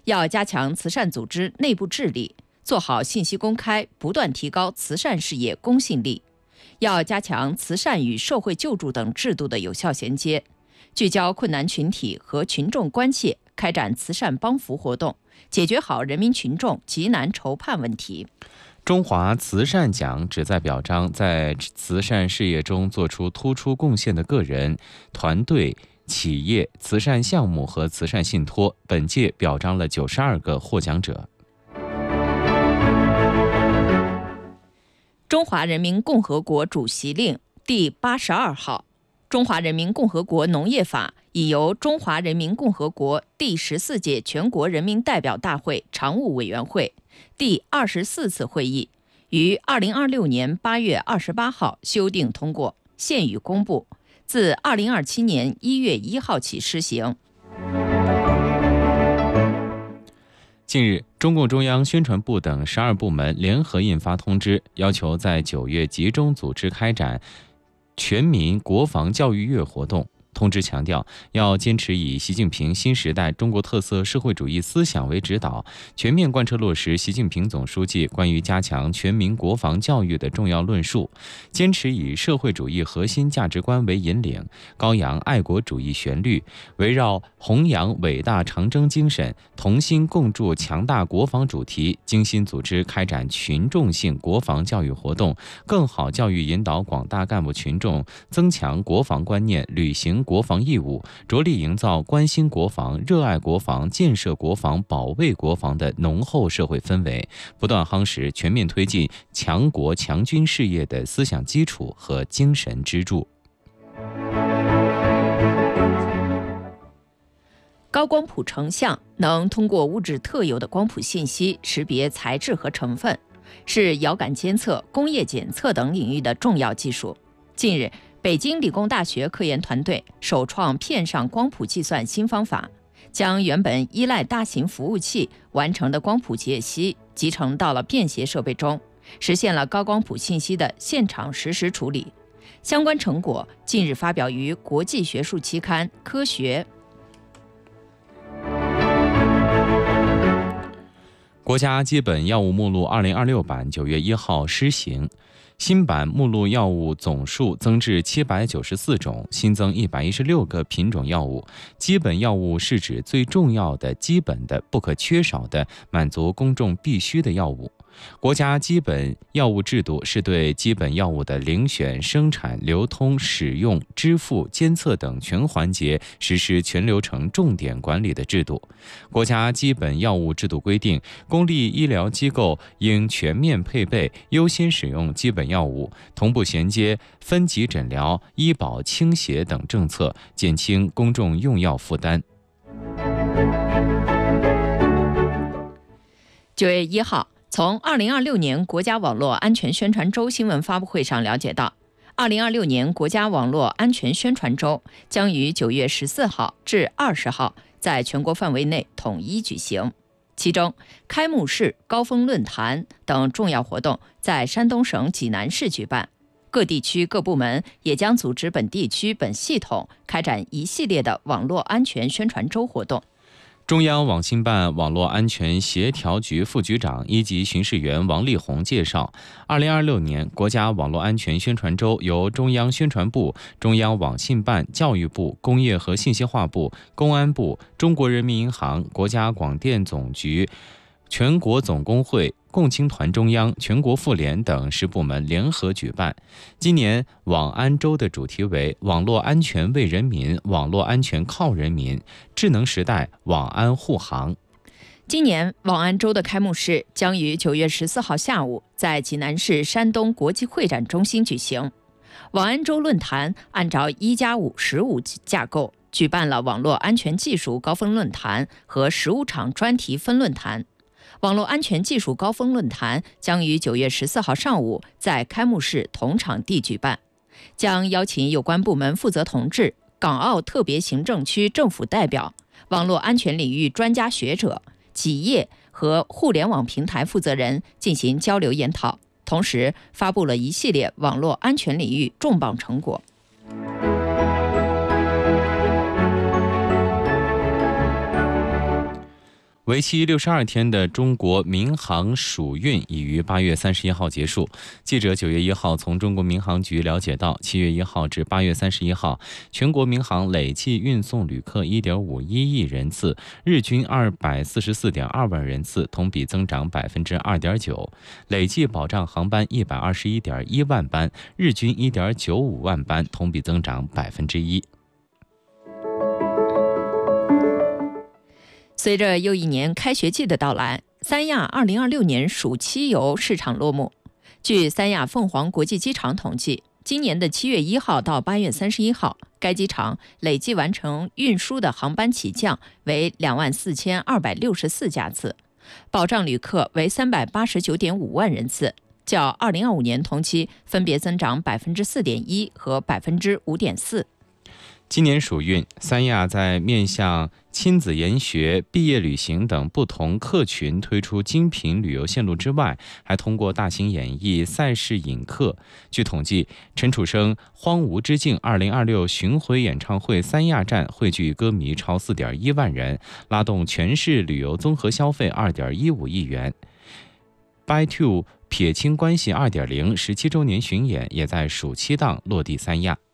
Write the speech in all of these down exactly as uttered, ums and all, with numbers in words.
要加强慈善组织内部治理，做好信息公开，不断提高慈善事业公信力。要加强慈善与社会救助等制度的有效衔接，聚焦困难群体和群众关切，开展慈善帮扶活动，解决好人民群众急难愁盼问题。 中华慈善奖旨在表彰在慈善事业中做出突出贡献的个人、团队、企业、慈善项目和慈善信托。本届表彰了九十二个获奖者。 中华人民共和国主席令第八十二号，中华人民共和国农业法已由中华人民共和国第十四届全国人民代表大会常务委员会第二十四次会议于二零二六年八月二十八号修订通过，现予公布，自二零二七年一月一号起施行。 近日，中共中央宣传部等十二部门联合印发通知，要求在九月集中组织开展全民国防教育月活动。通知强调，要坚持以习近平新时代中国特色社会主义思想为指导，全面贯彻落实习近平总书记关于加强全民国防教育的重要论述，坚持以社会主义核心价值观为引领，高扬爱国主义旋律，围绕弘扬伟大长征精神、同心共筑强大国防主题，精心组织开展群众性国防教育活动，更好教育引导广大干部群众增强国防观念，履行国防义务，着力营造关心国防、热爱国防、建设国防、保卫国防的浓厚社会氛围，不断夯实全面推进强国强军事业的思想基础和精神支柱。 高光谱成像能通过物质特有的光谱信息识别材质和成分，是遥感监测、工业检测等领域的重要技术。近日，北京理工大学科研团队首创片上光谱计算新方法，将原本依赖大型服务器完成的光谱解析集成到了便携设备中，实现了高光谱信息的现场实时处理。相关成果近日发表于国际学术期刊《科学》。 国家基本药物目录二零二六版九月一号施行，新版目录药物总数增至七百九十四种，新增一百一十六个品种药物。基本药物是指最重要的、基本的、不可缺少的、满足公众必需的药物。国家基本药物制度是对基本药物的遴选、生产、流通、使用、支付、监测等全环节实施全流程重点管理的制度。国家基本药物制度规定，公立医疗机构应全面配备、优先使用基本药物，同步衔接分级诊疗、医保倾斜等政策，减轻公众用药负担。 九月一号，从二零二六年国家网络安全宣传周新闻发布会上了解到，二零二六年国家网络安全宣传周将于九月十四号至二十号在全国范围内统一举行。其中，开幕式、高峰论坛等重要活动在山东省济南市举办，各地区各部门也将组织本地区本系统开展一系列的网络安全宣传周活动。 中央网信办网络安全协调局副局长、一级巡视员王立红介绍，二零二六年国家网络安全宣传周由中央宣传部、中央网信办、教育部、工业和信息化部、公安部、中国人民银行、国家广电总局、全国总工会、共青团中央、全国妇联等十部门联合举办。今年网安周的主题为网络安全为人民，网络安全靠人民，智能时代网安护航。 今年网安周的开幕式将于九月十四号下午在济南市山东国际会展中心举行。网安周论坛按照一加五十五架构，举办了网络安全技术高峰论坛和十五场专题分论坛。网络安全技术高峰论坛将于九月十四号上午在开幕式同场地举办，将邀请有关部门负责同志、港澳特别行政区政府代表、网络安全领域专家学者、企业和互联网平台负责人进行交流研讨，同时发布了一系列网络安全领域重磅成果。 为期六十二天的中国民航暑运已于八月三十一号结束。记者九月一号从中国民航局了解到，七月一号至八月三十一号，全国民航累计运送旅客一点五一亿人次，日均二百四十四点二万人次，同比增长百分之二点九。累计保障航班一百二十一点一万班，日均一点九五万班，同比增长百分之一。 随着又一年开学季的到来，三亚二零二六年暑期游市场落幕。据三亚凤凰国际机场统计，今年的七月一号到八月三十一号，该机场累计完成运输的航班起降为两万四千二百六十四架次，保障旅客为三百八十九点五万人次，较二零二五年同期分别增长百分之四点一和百分之五点四。 今年暑运，三亚在面向亲子研学、毕业旅行等不同客群推出精品旅游线路之外，还通过大型演绎、赛事引客。据统计，陈楚生《荒芜之境》二零二六巡回演唱会三亚站汇聚歌迷超四点一万人，拉动全市旅游综合消费二点一五亿元。By Two 撇清关系二点零十七周年巡演也在暑期档落地三亚。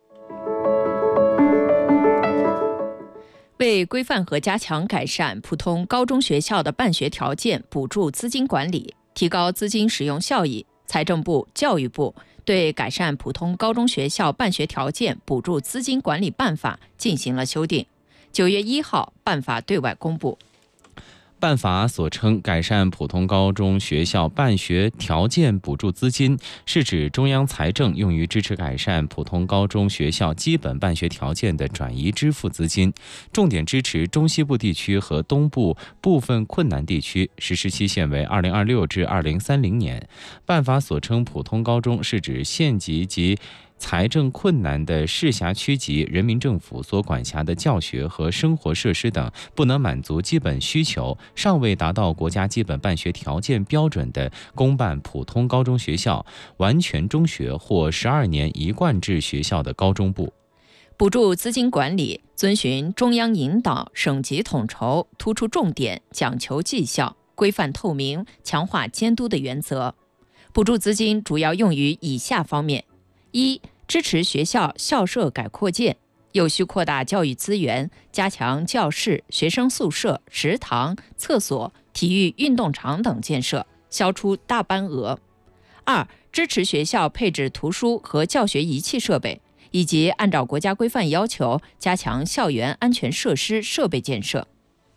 为规范和加强改善普通高中学校的办学条件补助资金管理，提高资金使用效益，财政部、教育部对改善普通高中学校办学条件补助资金管理办法进行了修订。九月一号，办法对外公布。 办法所称改善普通高中学校办学条件补助资金，是指中央财政用于支持改善普通高中学校基本办学条件的转移支付资金，重点支持中西部地区和东部部分困难地区，实施期限为二零二六至二零三零年。办法所称普通高中，是指县级及财政困难的市辖区级人民政府所管辖的教学和生活设施等不能满足基本需求、尚未达到国家基本办学条件标准的公办普通高中学校、完全中学或十二年一贯制学校的高中部。 补助资金管理遵循中央引导、省级统筹、突出重点、讲求绩效、规范透明、强化监督的原则。补助资金主要用于以下方面：一、支持学校校舍改扩建，有序扩大教育资源，加强教室、学生宿舍、食堂、厕所、体育运动场等建设，消除大班额。二、支持学校配置图书和教学仪器设备，以及按照国家规范要求，加强校园安全设施设备建设。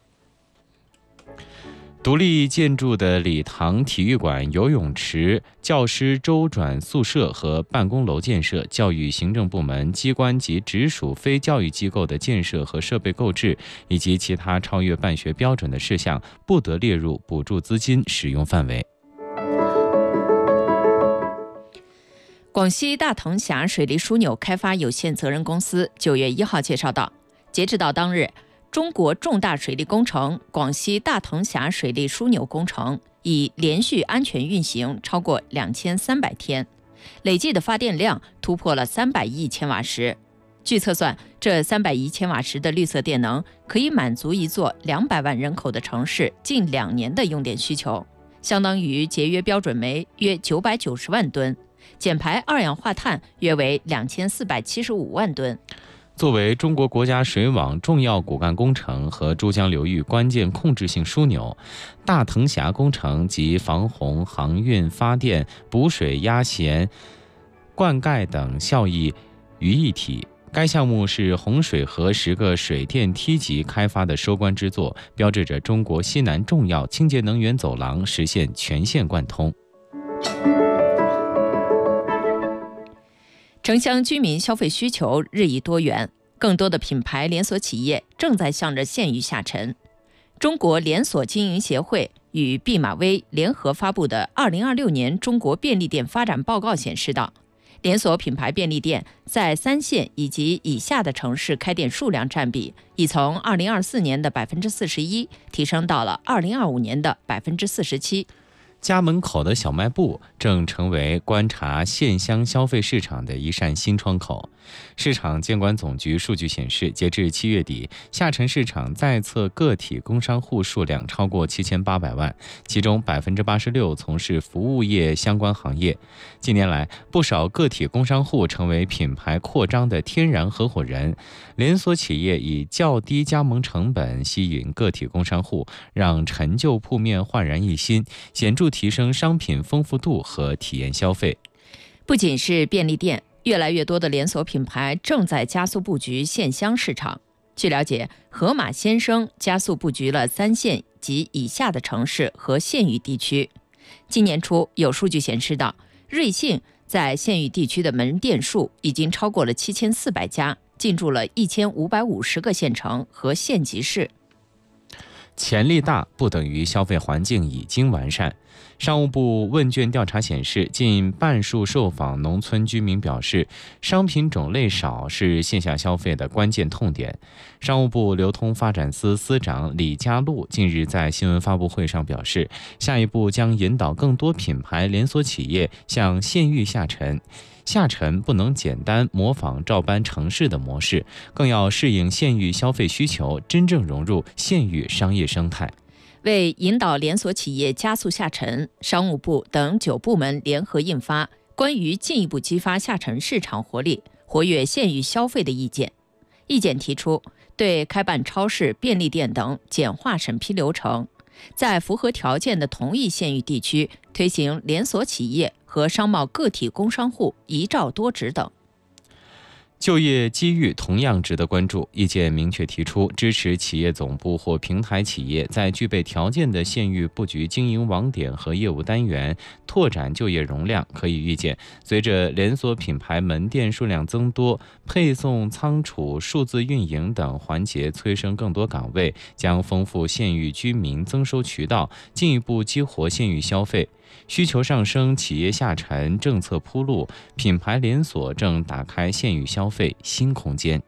独立建筑的礼堂、体育馆、游泳池、教师周转宿舍和办公楼建设，教育行政部门、机关及直属非教育机构的建设和设备购置，以及其他超越办学标准的事项，不得列入补助资金使用范围。 广西大藤峡水利枢纽开发有限责任公司九月一号介绍到，截止到当日，中国重大水利工程广西大藤峡水利枢纽工程已连续安全运行超过两千三百天，累计的发电量突破了三百亿千瓦时。据测算，这三百亿千瓦时的绿色电能可以满足一座两百万人口的城市近两年的用电需求，相当于节约标准煤约九百九十万吨，减排二氧化碳约为两千四百七十五万吨。 作为中国国家水网重要骨干工程和珠江流域关键控制性枢纽，大藤峡工程集防洪、航运、发电、补水、压咸、灌溉等效益于一体。该项目是洪水河十个水电梯级开发的收官之作，标志着中国西南重要清洁能源走廊实现全线贯通。 城乡居民消费需求日益多元，更多的品牌连锁企业正在向着县域下沉。中国连锁经营协会与毕马威联合发布的二零二六年中国便利店发展报告显示到，连锁品牌便利店在三线以及以下的城市开店数量占比已从二零二四年的百分之四十一提升到了二零二五年的百分之四十七。 家门口的小卖部正成为观察县乡消费市场的一扇新窗口。市场监管总局数据显示，截至七月底，下沉市场在册个体工商户数量超过七千八百万，其中百分之八十六从事服务业相关行业。近年来，不少个体工商户成为品牌扩张的天然合伙人，连锁企业以较低加盟成本吸引个体工商户，让陈旧铺面焕然一新，显著提升商品丰富度和体验消费。 不仅是便利店，越来越多的连锁品牌正在加速布局县乡市场。据了解，盒马鲜生加速布局了三线及以下的城市和县域地区。今年初，有数据显示到，瑞幸在县域地区的门店数已经超过了七千四百家，进驻了一千五百五十个县城和县级市。 潜力大不等于消费环境已经完善。商务部问卷调查显示，近半数受访农村居民表示，商品种类少是线下消费的关键痛点。商务部流通发展司司长李家禄近日在新闻发布会上表示，下一步将引导更多品牌连锁企业向县域下沉。下沉不能简单模仿照搬城市的模式，更要适应县域消费需求，真正融入县域商业生态。 为引导连锁企业加速下沉，商务部等九部门联合印发《关于进一步激发下沉市场活力、活跃县域消费的意见》。意见提出，对开办超市、便利店等简化审批流程，在符合条件的同一县域地区推行连锁企业和商贸个体工商户一照多指等。 就业机遇同样值得关注。意见明确提出，支持企业总部或平台企业在具备条件的县域布局经营网点和业务单元，拓展就业容量。可以预见，随着连锁品牌门店数量增多，配送、仓储、数字运营等环节催生更多岗位，将丰富县域居民增收渠道，进一步激活县域消费。需求上升，企业下沉，政策铺路，品牌连锁正打开县域消费新空间。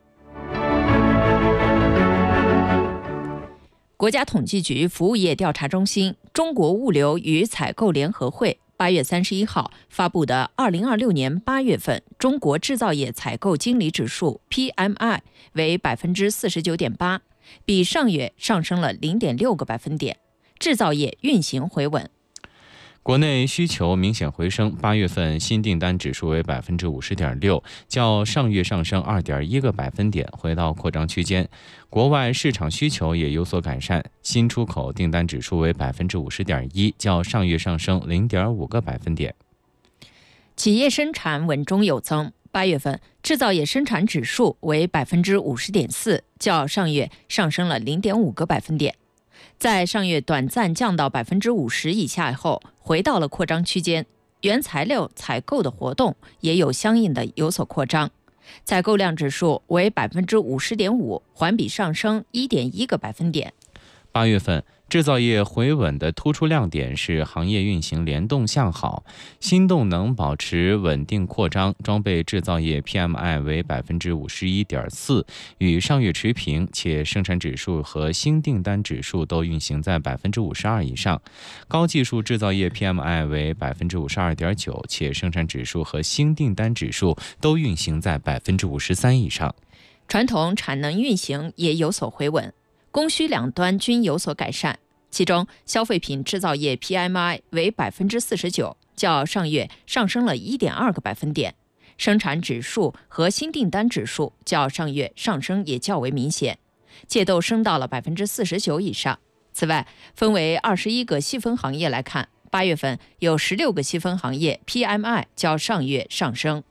国家统计局服务业调查中心、中国物流与采购联合会八月三十一号发布的二零二六年八月份中国制造业采购经理指数 P M I 为百分之四十九点八，比上月上升了零点六个百分点，制造业运行回稳。 国内需求明显回升，八月份新订单指数为百分之五十点六，较上月上升二点一个百分点，回到扩张区间。国外市场需求也有所改善，新出口订单指数为百分之五十点一，较上月上升零点五个百分点。 企业生产稳中有增，八月份制造业生产指数为百分之五十点四，较上月上升了零点五个百分点。在上月短暂降到百分之五十以下后，回到了扩张区间。原材料采购的活动也有相应的有所扩张，采购量指数为百分之五十点五，环比上升一点一个百分点。 八月份制造业回稳的突出亮点是行业运行联动向好，新动能保持稳定扩张，装备制造业 P M I 为百分之五十一点四，与上月持平，且生产指数和新订单指数都运行在百分之五十二以上。高技术制造业 P M I 为百分之五十二点九，且生产指数和新订单指数都运行在百分之五十三以上。 传统产能运行也有所回稳，供需两端均有所改善。其中，消费品制造业 P M I 为百分之四十九，较上月上升了一点二个百分点。生产指数和新订单指数较上月上升也较为明显，皆都升到了百分之四十九以上。此外，分为二十一个细分行业来看，八月份有十六个细分行业 P M I 较上月上升。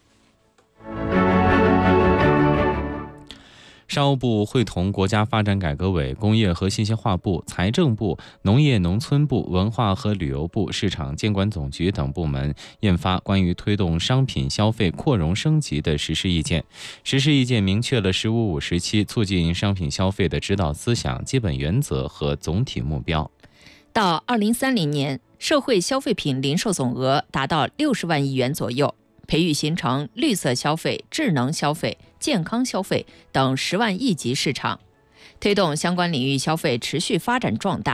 商务部会同国家发展改革委、工业和信息化部、财政部、农业农村部、文化和旅游部、市场监管总局等部门印发关于推动商品消费扩容升级的实施意见。实施意见明确了“十五五”时期促进商品消费的指导思想、基本原则和总体目标。 到二零三零年，社会消费品零售总额达到六十万亿元左右。培育形成绿色消费、智能消费、健康消费等十万亿级市场，推动相关领域消费持续发展壮大。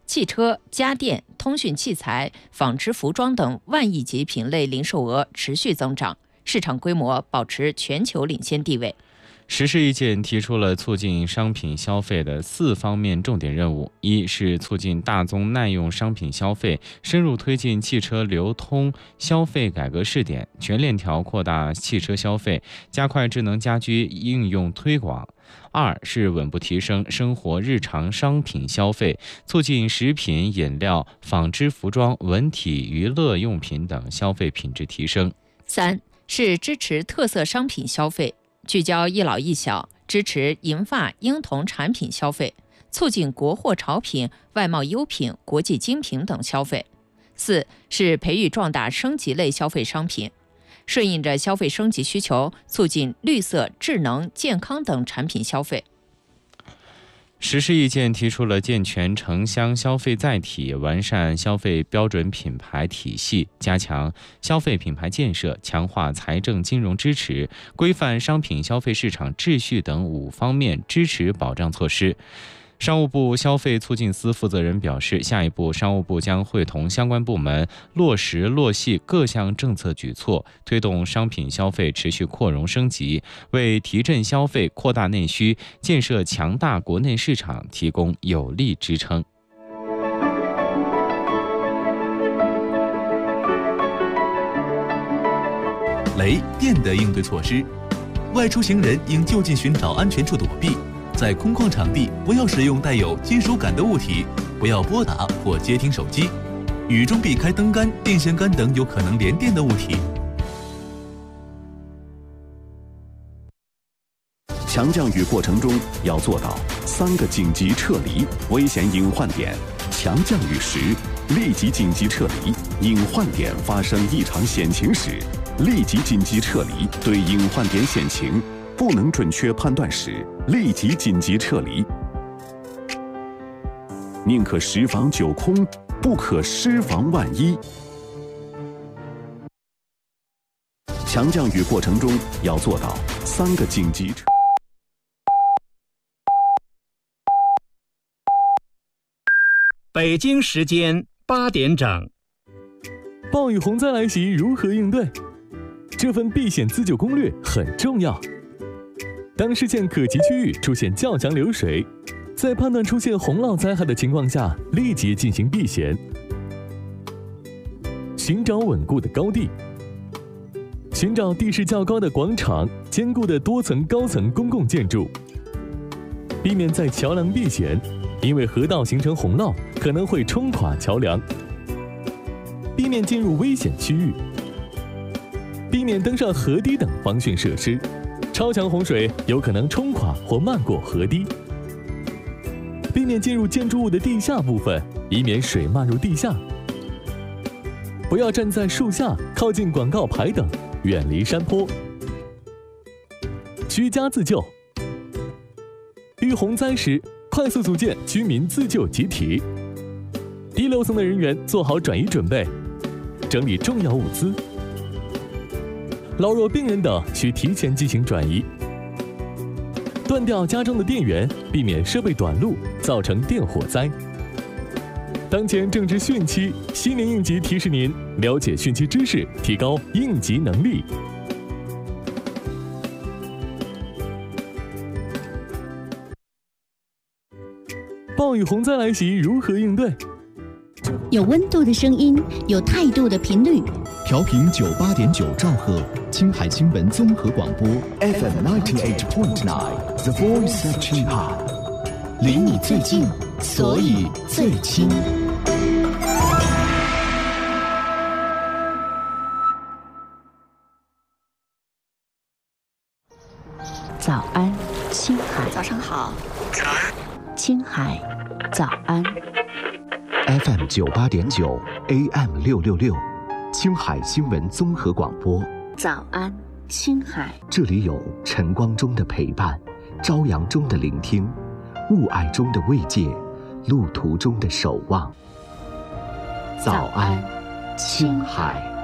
汽车、家电、通讯器材、纺织服装等万亿级品类零售额持续增长，市场规模保持全球领先地位。 时事意见提出了促进商品消费的四方面重点任务：一是促进大宗耐用商品消费，深入推进汽车流通消费改革试点，全链条扩大汽车消费，加快智能家居应用推广；二是稳步提升生活日常商品消费，促进食品、饮料、纺织服装、文体娱乐用品等消费品质提升； 三是支持特色商品消费，聚焦一老一小，支持银发婴童产品消费，促进国货潮品、外贸优品、国际精品等消费。四是培育壮大升级类消费商品，顺应着消费升级需求，促进绿色、智能、健康等产品消费。 时事意见提出了健全城乡消费载体，完善消费标准品牌体系，加强消费品牌建设，强化财政金融支持，规范商品消费市场秩序等五方面支持保障措施。商务部消费促进司负责人表示，下一步商务部将会同相关部门落实落细各项政策举措，推动商品消费持续扩容升级，为提振消费、扩大内需、建设强大国内市场提供有力支撑。 雷电的应对措施：外出行人应就近寻找安全处躲避。在空旷场地，不要使用带有金属感的物体，不要拨打或接听手机。雨中避开灯杆、电线杆等有可能连电的物体。 强降雨过程中要做到三个紧急撤离：危险隐患点，强降雨时立即紧急撤离；隐患点发生异常险情时，立即紧急撤离；对隐患点险情不能准确判断时，立即紧急撤离。宁可十防九空，不可失防万一。强降雨过程中要做到三个紧急撤。 北京时间八点整。 暴雨洪灾来袭，如何应对？这份避险自救攻略很重要。当视线可及区域出现较强流水，在判断出现洪涝灾害的情况下，立即进行避险。寻找稳固的高地，寻找地势较高的广场、坚固的多层高层公共建筑，避免在桥梁避险，因为河道形成洪涝可能会冲垮桥梁。避免进入危险区域，避免登上河堤等防汛设施。超强洪水有可能冲垮或漫过河堤，避免进入建筑物的地下部分，以免水漫入地下。不要站在树下、靠近广告牌等，远离山坡。居家自救，遇洪灾时，快速组建居民自救集体。低楼层的人员做好转移准备，整理重要物资。老弱病人等需提前进行转移，断掉家中的电源，避免设备短路造成电火灾。当前正值汛期，西年应急提示您了解汛期知识，提高应急能力。暴雨洪灾来袭，如何应对？ 有温度的声音，有态度的频率。 调频九八点九兆赫，青海新闻综合广播 F M ninety eight point nine The Voice of 青海， 离你最近，所以最亲。早安，青海。 早上好。 青海，早安。 F M 九八点九 A M 六六六，青海新闻综合广播。 早安，青海。 这里有晨光中的陪伴，朝阳中的聆听，雾霭中的慰藉，路途中的守望。早安，青海。